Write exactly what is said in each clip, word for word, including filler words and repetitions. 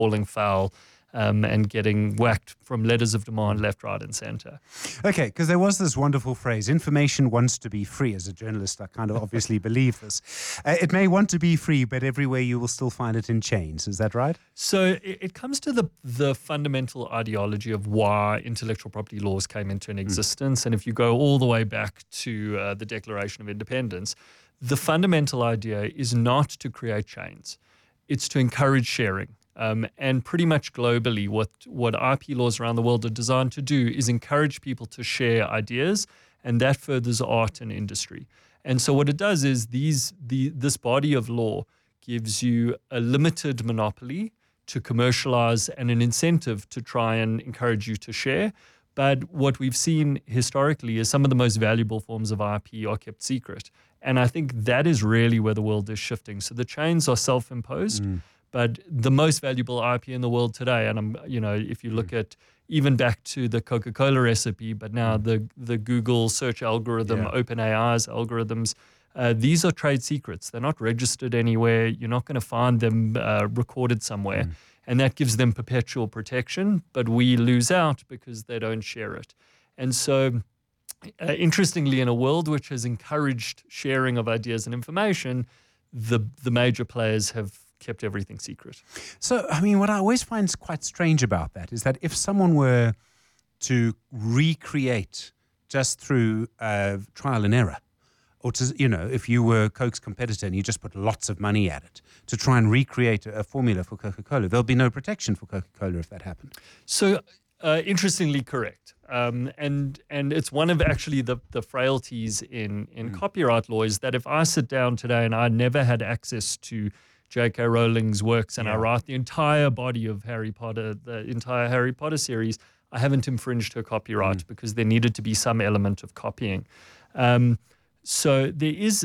falling foul um, and getting whacked from letters of demand left, right, and center. Okay, because there was this wonderful phrase, information wants to be free. As a journalist, I kind of obviously believe this. Uh, it may want to be free, but everywhere you will still find it in chains. Is that right? So it, it comes to the the fundamental ideology of why intellectual property laws came into an existence. Mm. And if you go all the way back to uh, the Declaration of Independence, the fundamental idea is not to create chains. It's to encourage sharing. Um, and pretty much globally, what, what I P laws around the world are designed to do is encourage people to share ideas, and that furthers art and industry. And so what it does is these the this body of law gives you a limited monopoly to commercialize and an incentive to try and encourage you to share. But what we've seen historically is some of the most valuable forms of I P are kept secret. And I think that is really where the world is shifting. So the chains are self-imposed. Mm. But the most valuable I P in the world today, and I'm, you know, if you look mm. at even back to the Coca-Cola recipe, but now mm. the the Google search algorithm, yeah. OpenAI's algorithms, uh, these are trade secrets. They're not registered anywhere. You're not going to find them uh, recorded somewhere, mm. and that gives them perpetual protection. But we lose out because they don't share it. And so, uh, interestingly, in a world which has encouraged sharing of ideas and information, the the major players have kept everything secret. So, I mean, what I always find quite strange about that is that if someone were to recreate just through uh, trial and error, or to, you know, if you were Coke's competitor and you just put lots of money at it to try and recreate a formula for Coca-Cola, there'll be no protection for Coca-Cola if that happened. So, uh, interestingly correct. Um, and and it's one of actually the, the frailties in, in mm. copyright law is that if I sit down today and I never had access to J K Rowling's works and yeah. I write the entire body of Harry Potter, the entire Harry Potter series, I haven't infringed her copyright mm. because there needed to be some element of copying. Um, so there is,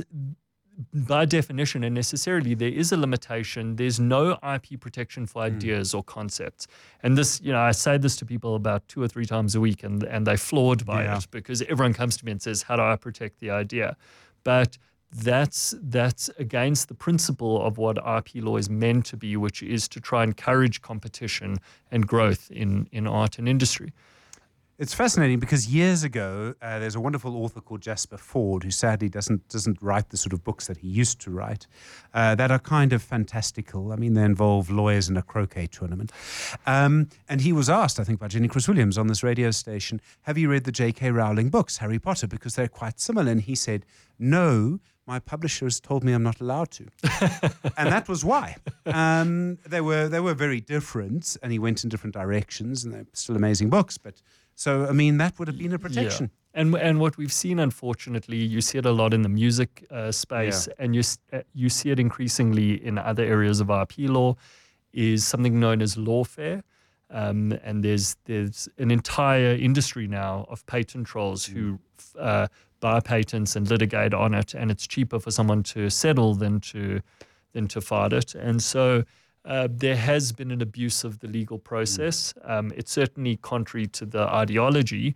by definition and necessarily, there is a limitation. There's no I P protection for ideas mm. or concepts. And this, you know, I say this to people about two or three times a week and, and they're floored by yeah. it because everyone comes to me and says, how do I protect the idea? But That's that's against the principle of what I P law is meant to be, which is to try and encourage competition and growth in, in art and industry. It's fascinating because years ago, uh, there's a wonderful author called Jasper Fforde who sadly doesn't doesn't write the sort of books that he used to write uh, that are kind of fantastical. I mean, they involve lawyers in a croquet tournament. Um, and he was asked, I think, by Jenny Chris Williams on this radio station, have you read the J K Rowling books, Harry Potter, because they're quite similar? And he said, no, my publisher has told me I'm not allowed to. And that was why. Um, they were they were very different, and he went in different directions, and they're still amazing books. But so, I mean, that would have been a protection. Yeah. And and what we've seen, unfortunately, you see it a lot in the music uh, space, yeah. and you uh, you see it increasingly in other areas of I P law, is something known as lawfare. Um, and there's there's an entire industry now of patent trolls mm. who uh, buy patents and litigate on it, and it's cheaper for someone to settle than to than to fight it. And so uh, there has been an abuse of the legal process. Mm. Um, it's certainly contrary to the ideology,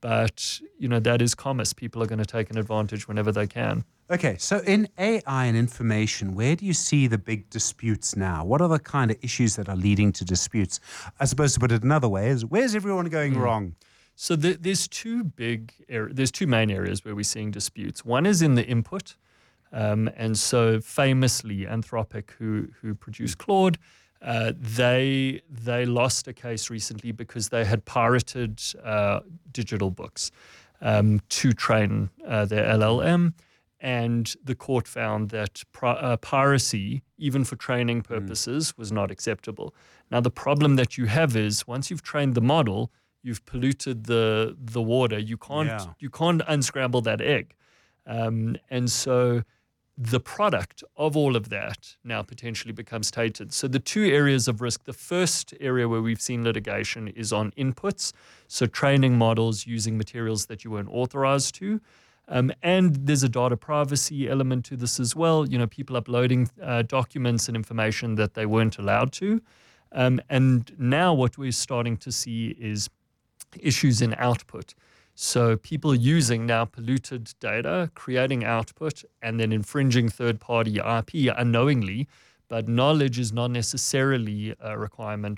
but you know that is commerce. People are going to take an advantage whenever they can. Okay, so in A I and information, where do you see the big disputes now? What are the kind of issues that are leading to disputes? I suppose to put it another way is, where's everyone going mm. wrong? So the, there's two big er- there's two main areas where we're seeing disputes. One is in the input, um, and so famously Anthropic, who who produced Claude, uh, they they lost a case recently because they had pirated uh, digital books um, to train uh, their L L M. And the court found that pri- uh, piracy, even for training purposes, mm. was not acceptable. Now, the problem that you have is once you've trained the model, you've polluted the the water. You can't yeah. you can't unscramble that egg, um, and so the product of all of that now potentially becomes tainted. So the two areas of risk. The first area where we've seen litigation is on inputs, so training models using materials that you weren't authorized to. Um, and there's a data privacy element to this as well. You know, people uploading uh, documents and information that they weren't allowed to. Um, and now what we're starting to see is issues in output. So people using now polluted data, creating output, and then infringing third-party I P unknowingly but knowledge is not necessarily a requirement